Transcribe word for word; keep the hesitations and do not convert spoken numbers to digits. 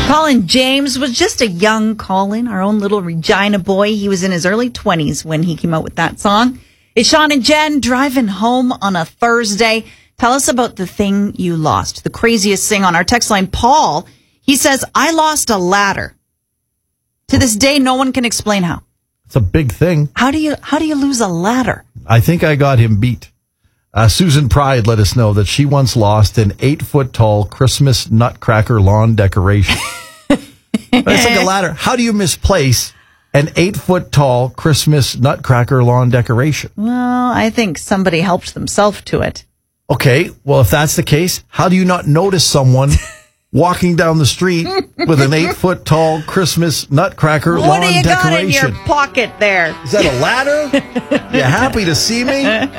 Colin James was just a young Colin, our own little Regina boy. He was in his early twenties when he came out with that song. It's Sean and Jen driving home on a Thursday. Tell us about the thing you lost, the craziest thing on our text line. Paul, he says, I lost a ladder. To this day, no one can explain how. It's a big thing. How do you how do you lose a ladder? I think I got him beat. Uh, Susan Pride let us know that she once lost an eight-foot-tall Christmas nutcracker lawn decoration. It's like a ladder. How do you misplace an eight-foot-tall Christmas nutcracker lawn decoration? Well, I think somebody helped themselves to it. Okay, well, if that's the case, how do you not notice someone walking down the street with an eight-foot-tall Christmas nutcracker What lawn do you decoration? got in your pocket there? Is that a ladder? You happy to see me?